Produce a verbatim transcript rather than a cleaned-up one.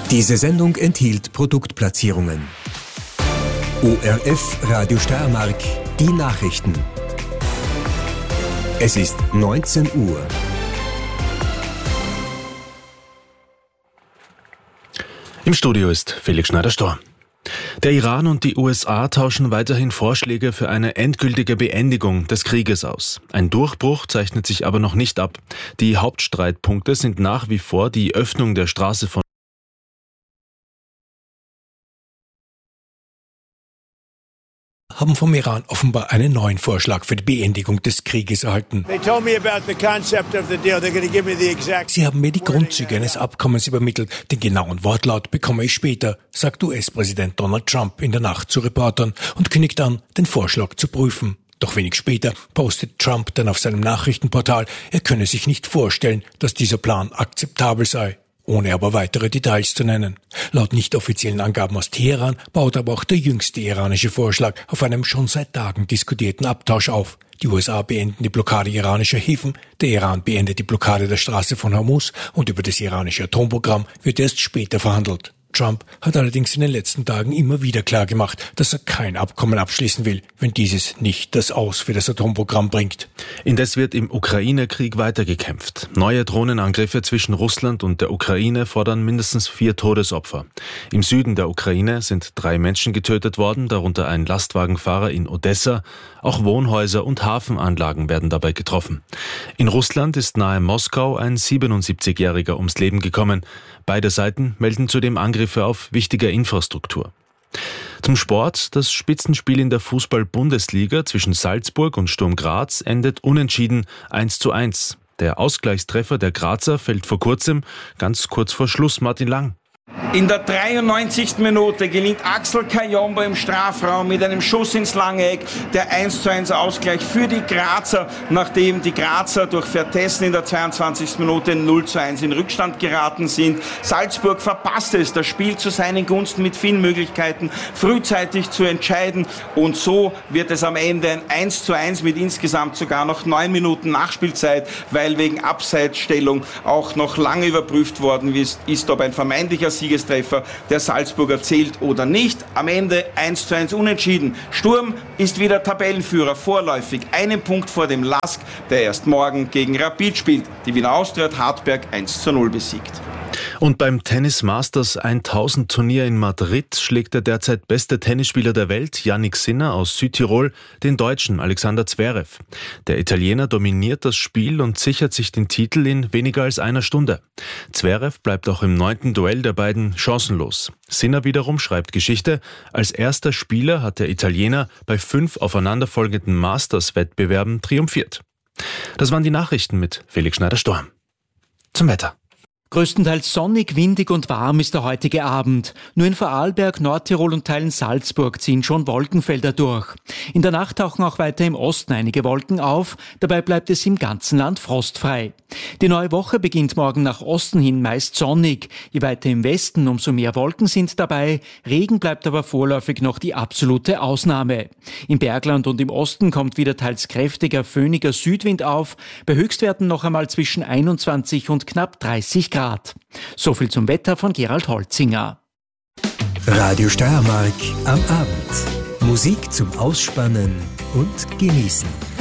Diese Sendung enthielt Produktplatzierungen. O R F Radio Steiermark, die Nachrichten. Es ist neunzehn Uhr. Im Studio ist Felix Schneider-Storr. Der Iran und die U S A tauschen weiterhin Vorschläge für eine endgültige Beendigung des Krieges aus. Ein Durchbruch zeichnet sich aber noch nicht ab. Die Hauptstreitpunkte sind nach wie vor die Öffnung der Straße von haben vom Iran offenbar einen neuen Vorschlag für die Beendigung des Krieges erhalten. Sie haben mir die Grundzüge eines Abkommens übermittelt. Den genauen Wortlaut bekomme ich später, sagt U S-Präsident Donald Trump in der Nacht zu Reportern und kündigt an, den Vorschlag zu prüfen. Doch wenig später postet Trump dann auf seinem Nachrichtenportal, er könne sich nicht vorstellen, dass dieser Plan akzeptabel sei, ohne aber weitere Details zu nennen. Laut nicht offiziellen Angaben aus Teheran baut aber auch der jüngste iranische Vorschlag auf einem schon seit Tagen diskutierten Abtausch auf. Die U S A beenden die Blockade iranischer Häfen, der Iran beendet die Blockade der Straße von Hormuz und über das iranische Atomprogramm wird erst später verhandelt. Trump hat allerdings in den letzten Tagen immer wieder klargemacht, dass er kein Abkommen abschließen will, wenn dieses nicht das Aus für das Atomprogramm bringt. Indes wird im Ukraine-Krieg weitergekämpft. Neue Drohnenangriffe zwischen Russland und der Ukraine fordern mindestens vier Todesopfer. Im Süden der Ukraine sind drei Menschen getötet worden, darunter ein Lastwagenfahrer in Odessa. Auch Wohnhäuser und Hafenanlagen werden dabei getroffen. In Russland ist nahe Moskau ein siebenundsiebzigjähriger ums Leben gekommen. Beide Seiten melden zudem Angriffe auf wichtige Infrastruktur. Zum Sport. Das Spitzenspiel in der Fußball-Bundesliga zwischen Salzburg und Sturm Graz endet unentschieden eins zu eins. Der Ausgleichstreffer der Grazer fällt vor kurzem, ganz kurz vor Schluss, Martin Lang. In der dreiundneunzigsten Minute gelingt Axel Kayombo im Strafraum mit einem Schuss ins lange Eck der eins zu eins Ausgleich für die Grazer, nachdem die Grazer durch Vertessen in der zweiundzwanzigsten Minute null zu eins in Rückstand geraten sind. Salzburg verpasste es, das Spiel zu seinen Gunsten mit vielen Möglichkeiten frühzeitig zu entscheiden und so wird es am Ende ein eins zu eins mit insgesamt sogar noch neun Minuten Nachspielzeit, weil wegen Abseitsstellung auch noch lange überprüft worden ist, ist ob ein vermeintlicher Siegestreffer der Salzburger zählt oder nicht. Am Ende eins zu eins unentschieden. Sturm ist wieder Tabellenführer, vorläufig einen Punkt vor dem Lask, der erst morgen gegen Rapid spielt. Die Wiener Austria hat Hartberg eins zu null besiegt. Und beim Tennis Masters tausend Turnier in Madrid schlägt der derzeit beste Tennisspieler der Welt, Jannik Sinner aus Südtirol, den Deutschen Alexander Zverev. Der Italiener dominiert das Spiel und sichert sich den Titel in weniger als einer Stunde. Zverev bleibt auch im neunten Duell der beiden chancenlos. Sinner wiederum schreibt Geschichte. Als erster Spieler hat der Italiener bei fünf aufeinanderfolgenden Masters-Wettbewerben triumphiert. Das waren die Nachrichten mit Felix Schneider-Storr. Zum Wetter. Größtenteils sonnig, windig und warm ist der heutige Abend. Nur in Vorarlberg, Nordtirol und Teilen Salzburg ziehen schon Wolkenfelder durch. In der Nacht tauchen auch weiter im Osten einige Wolken auf. Dabei bleibt es im ganzen Land frostfrei. Die neue Woche beginnt morgen nach Osten hin meist sonnig. Je weiter im Westen, umso mehr Wolken sind dabei. Regen bleibt aber vorläufig noch die absolute Ausnahme. Im Bergland und im Osten kommt wieder teils kräftiger, föhniger Südwind auf. Bei Höchstwerten noch einmal zwischen einundzwanzig und knapp dreißig Grad. So viel zum Wetter von Gerald Holzinger. Radio Steiermark am Abend. Musik zum Ausspannen und Genießen.